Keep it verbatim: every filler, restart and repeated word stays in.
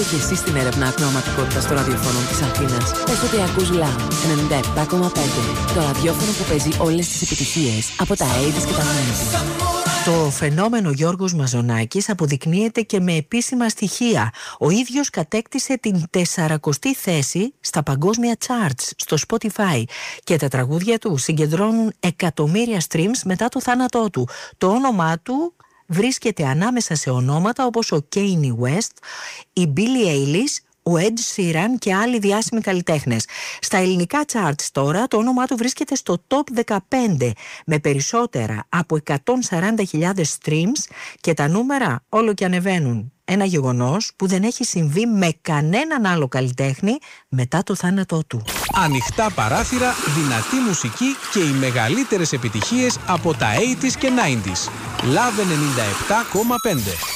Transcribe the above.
Και εσύ στην έρευνα ακροαματικότητας των ραδιοφώνων της Αθήνας. Πες ότι ακούς Love ενενήντα επτά κόμμα πέντε. Το ραδιόφωνο που παίζει όλες τις επιτυχίες από τα ογδόντα και τα ενενήντα. Το φαινόμενο Γιώργος Μαζονάκης αποδεικνύεται και με επίσημα στοιχεία. Ο ίδιος κατέκτησε την τεσσαρακοστή θέση στα παγκόσμια charts στο Spotify και τα τραγούδια του συγκεντρώνουν εκατομμύρια streams μετά το θάνατό του. Το όνομά του βρίσκεται ανάμεσα σε ονόματα όπως ο Kanye West, η Billie Eilish, ο Ed Sheeran και άλλοι διάσημοι καλλιτέχνες. Στα ελληνικά charts τώρα το όνομά του βρίσκεται στο top δεκαπέντε με περισσότερα από εκατόν σαράντα χιλιάδες streams και τα νούμερα όλο και ανεβαίνουν. Ένα γεγονός που δεν έχει συμβεί με κανέναν άλλο καλλιτέχνη μετά το θάνατό του. Ανοιχτά παράθυρα, δυνατή μουσική και οι μεγαλύτερες επιτυχίες από τα ογδόντα και ενενήντα. Love ενενήντα επτά κόμμα πέντε.